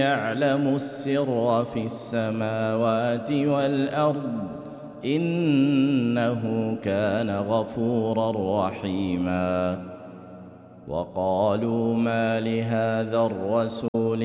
يعلم السر في السماوات والأرض إنه كان غفورا رحيما. وقالوا ما لهذا الرسول